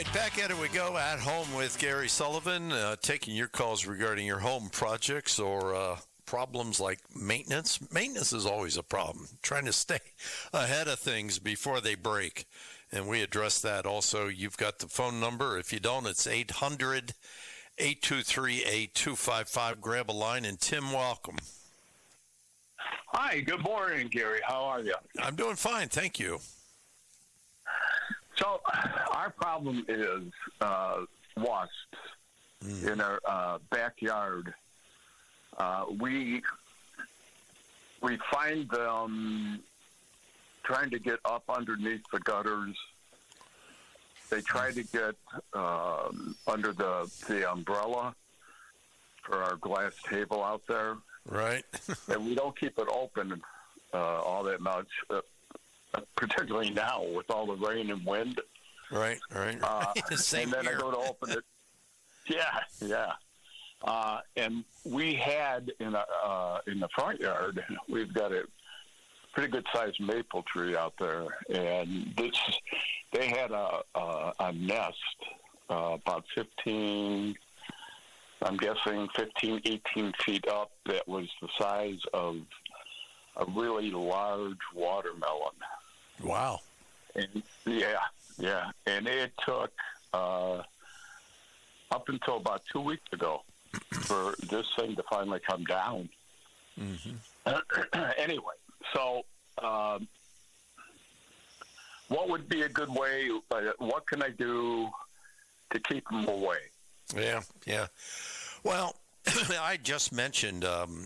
right, back at it we go. At Home with Gary Sullivan, taking your calls regarding your home projects or problems like maintenance. Maintenance is always a problem, trying to stay ahead of things before they break. And we address that also. You've got the phone number. If you don't, it's 800-823-8255. Grab a line. And Tim, welcome. Hi, good morning, Gary. How are you? I'm doing fine, thank you. So our problem is wasps in our backyard. We find them trying to get up underneath the gutters. They try to get under the umbrella for our glass table out there. Right. And we don't keep it open all that much. Particularly now with all the rain and wind. Right. Same and then here. I go to open it. Yeah. And we had in the front yard, we've got a pretty good sized maple tree out there, and they had a nest about 15, 18 feet up that was the size of a really large watermelon. Wow. And yeah. And it took up until about 2 weeks ago for this thing to finally come down. Mm-hmm. Anyway, so what would be a good way? What can I do to keep them away? Yeah. Well, I just mentioned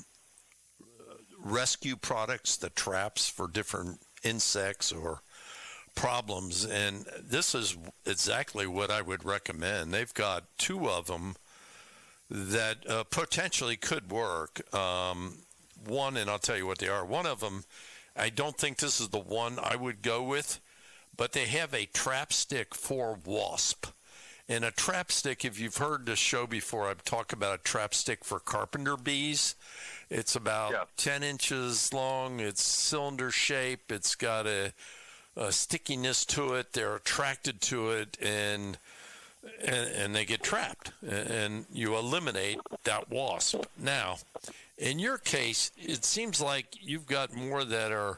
rescue products, the traps for different insects or problems, and this is exactly what I would recommend. They've got two of them that potentially could work. One, and I'll tell you what they are. One of them, I don't think this is the one I would go with, but they have a trap stick for wasp. And a trap stick, if you've heard the show before, I've talked about a trap stick for carpenter bees. It's about 10 inches long. It's cylinder shape. It's got a stickiness to it. They're attracted to it, and they get trapped. And you eliminate that wasp. Now, in your case, it seems like you've got more that are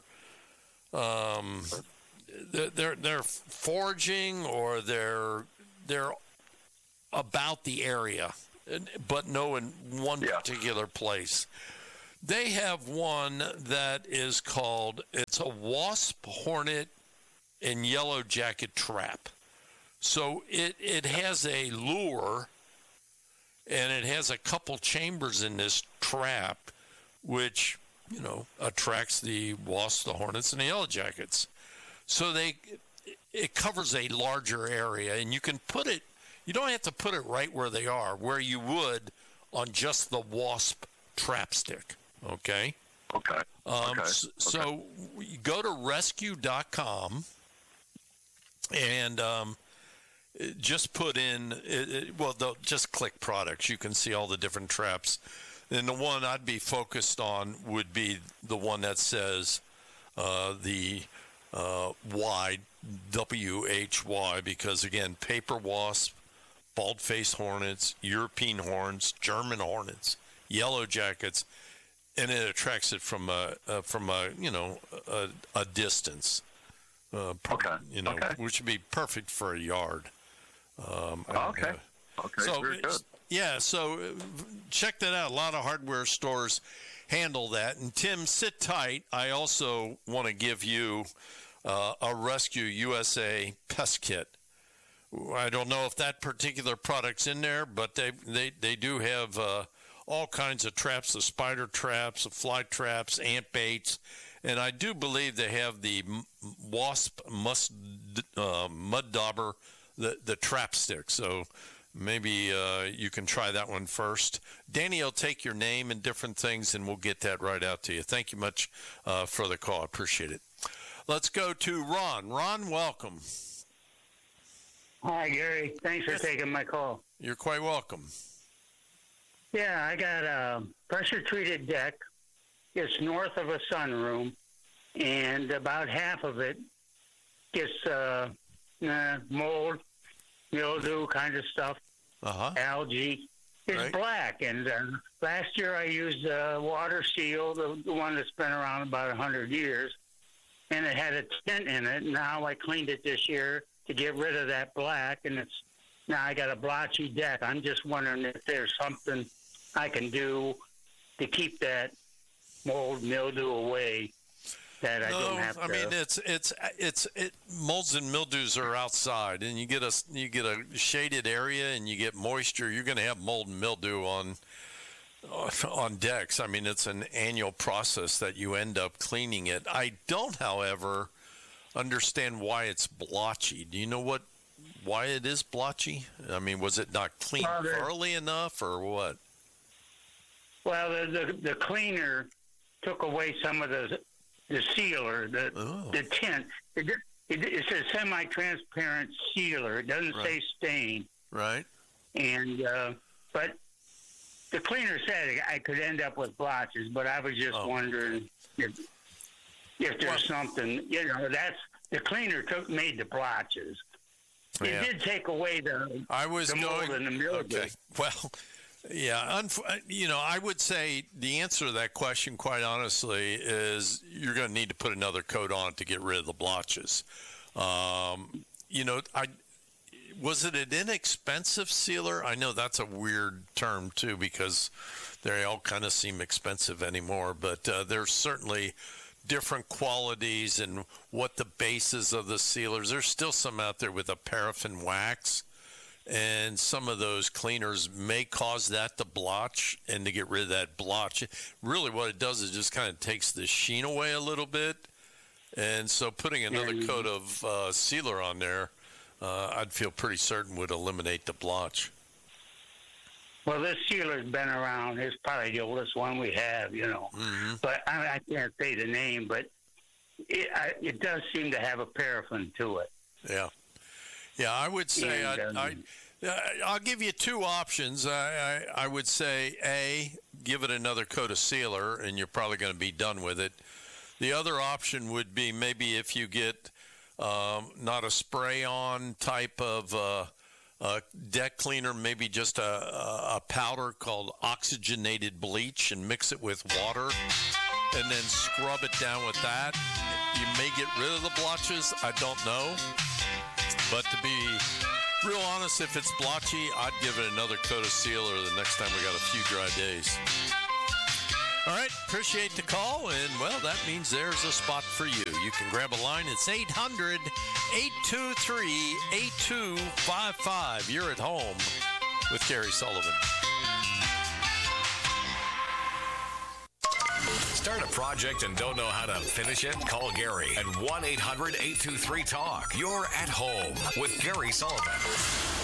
they're foraging or they're about the area, but no in one particular place. They have one that is called, it's a wasp, hornet, and yellow jacket trap. So it has a lure, and it has a couple chambers in this trap, which, attracts the wasps, the hornets, and the yellow jackets. So it covers a larger area, and you can put it, you don't have to put it right where they are, where you would on just the wasp trap stick. Okay. So you go to rescue.com and just put in, just click products. You can see all the different traps. And the one I'd be focused on would be the one that says the Y, WHY, because again, paper wasp, bald-faced hornets, European hornets, German hornets, yellow jackets, and it attracts it from a distance. Which would be perfect for a yard. Okay, so very good. Yeah, so check that out. A lot of hardware stores handle that. And Tim, sit tight. I also want to give you a Rescue USA pest kit. I don't know if that particular product's in there, but they do have all kinds of traps, the spider traps, the fly traps, ant baits, and I do believe they have the wasp mud dauber, the trap stick. So maybe you can try that one first. Danny will take your name and different things, and we'll get that right out to you. Thank you much for the call. I appreciate it. Let's go to Ron. Ron, welcome. Hi, Gary. Thanks for taking my call. You're quite welcome. Yeah, I got a pressure-treated deck. It's north of a sunroom, and about half of it gets mold, mildew kind of stuff, algae, is black. And last year I used Water Seal, the one that's been around about 100 years, and it had a tint in it. Now I cleaned it this year to get rid of that black, and now I got a blotchy deck. I'm just wondering if there's something I can do to keep that mold, mildew away. That I don't have to. I mean, it's molds and mildews are outside, and you get a shaded area and you get moisture. You're going to have mold and mildew on decks. I mean, it's an annual process that you end up cleaning it. I don't, however, understand why it's blotchy. Do you know why it is blotchy? I mean, was it not cleaned thoroughly enough, or what? Well, the cleaner took away some of the sealer, the tint. It's a semi-transparent sealer. It doesn't say stain. Right. And but the cleaner said I could end up with blotches, but I was just wondering if there's something. That's the cleaner made the blotches. It did take away the mold and the mildew. Okay. Well. Yeah, I would say the answer to that question, quite honestly, is you're going to need to put another coat on it to get rid of the blotches. Was it an inexpensive sealer? I know that's a weird term, too, because they all kind of seem expensive anymore, but there's certainly different qualities and what the bases of the sealers. There's still some out there with a paraffin wax. And some of those cleaners may cause that to blotch, and to get rid of that blotch, really what it does is just kind of takes the sheen away a little bit. And so putting another coat of sealer on there, I'd feel pretty certain would eliminate the blotch. Well, this sealer's been around. It's probably the oldest one we have, Mm-hmm. But I can't say the name, but it does seem to have a paraffin to it. Yeah. Yeah, I would say I'll give you two options. I would say, A, give it another coat of sealer, and you're probably going to be done with it. The other option would be maybe if you get not a spray-on type of deck cleaner, maybe just a powder called oxygenated bleach, and mix it with water, and then scrub it down with that. You may get rid of the blotches. I don't know. But to be real honest, if it's blotchy, I'd give it another coat of sealer the next time we got a few dry days. All right, appreciate the call, and, well, that means there's a spot for you. You can grab a line. It's 800-823-8255. You're at home with Gary Sullivan. Start a project and don't know how to finish it? Call Gary at 1-800-823-TALK. You're at home with Gary Sullivan.